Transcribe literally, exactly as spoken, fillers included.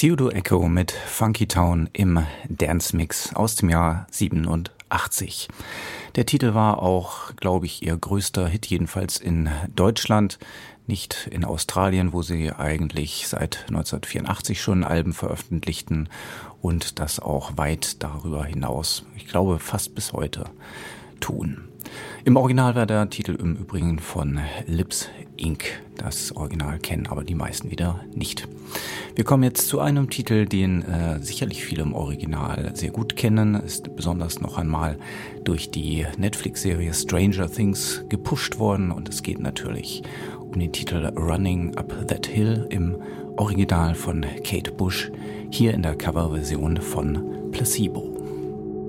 Pseudo Echo mit Funky Town im Dance Mix aus dem Jahr siebenundachtzig. Der Titel war auch, glaube ich, ihr größter Hit, jedenfalls in Deutschland, nicht in Australien, wo sie eigentlich seit neunzehnhundertvierundachtzig schon Alben veröffentlichten und das auch weit darüber hinaus, ich glaube fast bis heute, tun. Im Original war der Titel im Übrigen von Lips Incorporated. Das Original kennen aber die meisten wieder nicht. Wir kommen jetzt zu einem Titel, den äh, sicherlich viele im Original sehr gut kennen. Ist besonders noch einmal durch die Netflix-Serie Stranger Things gepusht worden. Und es geht natürlich um den Titel Running Up That Hill im Original von Kate Bush, hier in der Coverversion von Placebo.